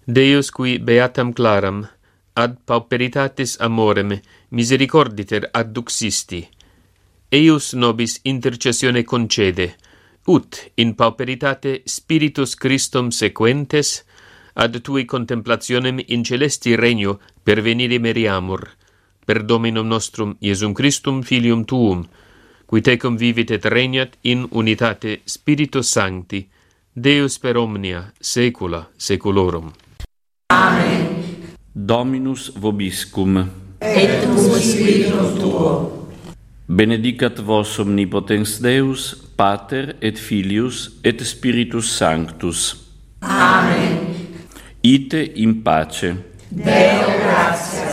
Deus qui beatam claram, ad pauperitatis amorem, misericorditer adduxisti, eius nobis intercessione concede, ut in pauperitate Spiritus Christum sequentes, ad tui contemplationem in celesti regno pervenire meriamur, per Dominum nostrum Iesum Christum Filium Tuum, qui tecum vivit et regnat in unitate Spiritus Sancti, Deus per omnia saecula saeculorum. Amen. Dominus vobiscum. Et cum spiritu tuo. Benedicat vos omnipotens Deus, Pater et Filius et Spiritus Sanctus. Amen. Ite in pace. Deo gratias.